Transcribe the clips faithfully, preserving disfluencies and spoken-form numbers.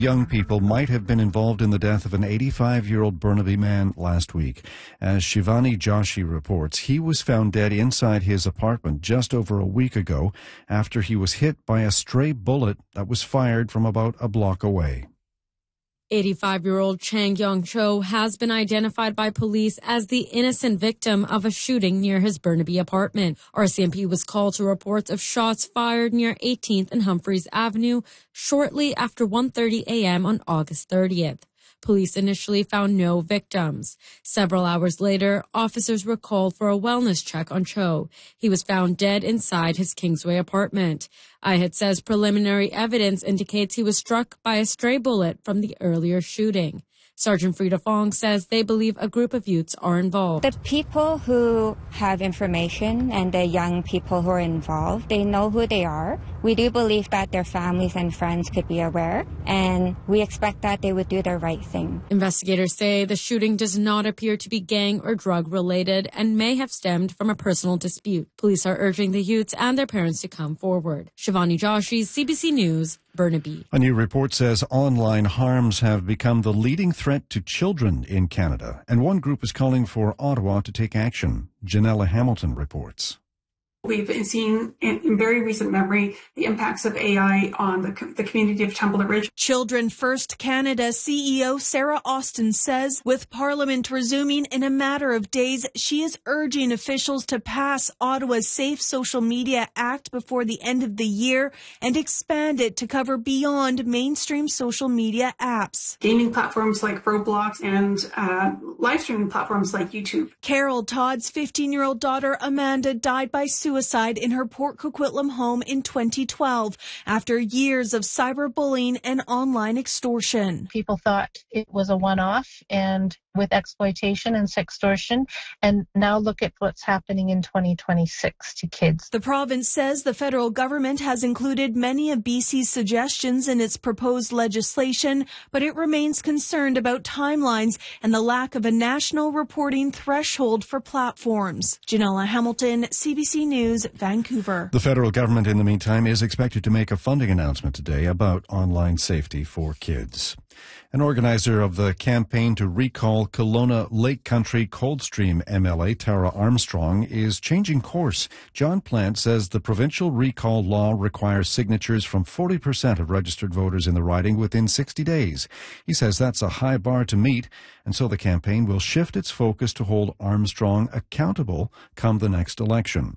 Young people might have been involved in the death of an eighty-five-year-old Burnaby man last week. As Shivani Joshi reports, he was found dead inside his apartment just over a week ago after he was hit by a stray bullet that was fired from about a block away. eighty-five-year-old Chang Yong-cho has been identified by police as the innocent victim of a shooting near his Burnaby apartment. R C M P was called to reports of shots fired near eighteenth and Humphreys Avenue shortly after one thirty a.m. on August thirtieth. Police initially found no victims. Several hours later, officers were called for a wellness check on Cho. He was found dead inside his Kingsway apartment. I H E D says preliminary evidence indicates he was struck by a stray bullet from the earlier shooting. Sergeant Frida Fong says they believe a group of youths are involved. The people who have information and the young people who are involved, they know who they are. We do believe that their families and friends could be aware, and we expect that they would do the right thing. Investigators say the shooting does not appear to be gang or drug related and may have stemmed from a personal dispute. Police are urging the youths and their parents to come forward. Shivani Joshi, C B C News, Burnaby. A new report says online harms have become the leading threat to children in Canada, and one group is calling for Ottawa to take action. Janella Hamilton reports. We've seen in very recent memory the impacts of A I on the, the community of Temple Ridge. Children First Canada C E O Sarah Austin says with Parliament resuming in a matter of days, she is urging officials to pass Ottawa's Safe Social Media Act before the end of the year and expand it to cover beyond mainstream social media apps. Gaming platforms like Roblox and uh, live streaming platforms like YouTube. Carol Todd's fifteen-year-old daughter Amanda died by suicide. Suicide in her Port Coquitlam home in twenty twelve after years of cyberbullying and online extortion. People thought it was a one-off and with exploitation and sextortion, and now look at what's happening in twenty twenty-six to kids. The province says the federal government has included many of B C's suggestions in its proposed legislation, but it remains concerned about timelines and the lack of a national reporting threshold for platforms. Janella Hamilton, C B C News, Vancouver. The federal government, in the meantime, is expected to make a funding announcement today about online safety for kids. An organizer of the campaign to recall Kelowna Lake Country Coldstream M L A, Tara Armstrong, is changing course. John Plant says the provincial recall law requires signatures from forty percent of registered voters in the riding within sixty days. He says that's a high bar to meet, and so the campaign will shift its focus to hold Armstrong accountable come the next election.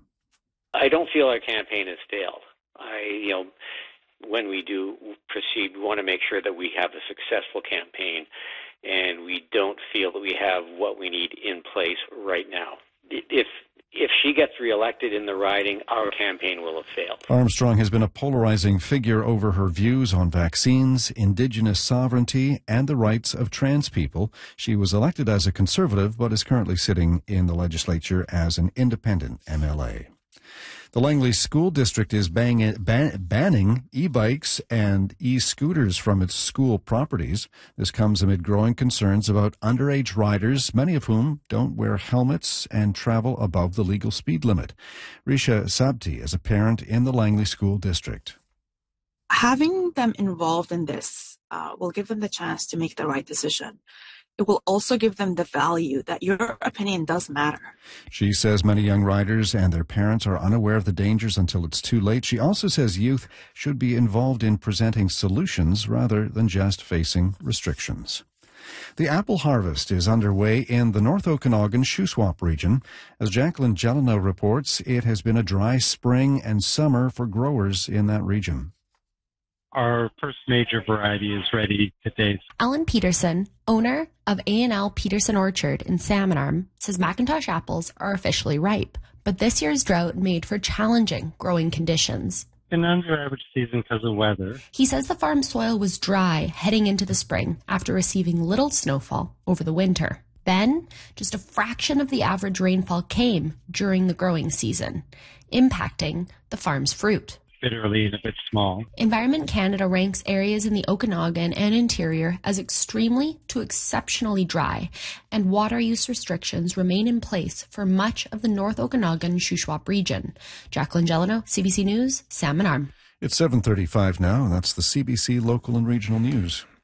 I don't feel our campaign has failed. I, you know, when we do proceed, we want to make sure that we have a successful campaign, and we don't feel that we have what we need in place right now. If if she gets reelected in the riding, our campaign will have failed. Armstrong has been a polarizing figure over her views on vaccines, Indigenous sovereignty, and the rights of trans people. She was elected as a Conservative, but is currently sitting in the legislature as an independent M L A. The Langley School District is bang, ban, banning e-bikes and e-scooters from its school properties. This comes amid growing concerns about underage riders, many of whom don't wear helmets and travel above the legal speed limit. Risha Sabti is a parent in the Langley School District. Having them involved in this uh, will give them the chance to make the right decision. It will also give them the value that your opinion does matter. She says many young riders and their parents are unaware of the dangers until it's too late. She also says youth should be involved in presenting solutions rather than just facing restrictions. The apple harvest is underway in the North Okanagan Shuswap region. As Jacqueline Jelena reports, it has been a dry spring and summer for growers in that region. Our first major variety is ready today. Alan Peterson, owner of A and L Peterson Orchard in Salmon Arm, says McIntosh apples are officially ripe, but this year's drought made for challenging growing conditions. An under-average season because of weather. He says the farm soil was dry heading into the spring after receiving little snowfall over the winter. Then, just a fraction of the average rainfall came during the growing season, impacting the farm's fruit. Bit early and a bit small. Environment Canada ranks areas in the Okanagan and interior as extremely to exceptionally dry, and water use restrictions remain in place for much of the North Okanagan Shuswap region. Jacqueline Jeleno, C B C News, Salmon Arm. It's seven thirty-five now, and that's the C B C Local and Regional News.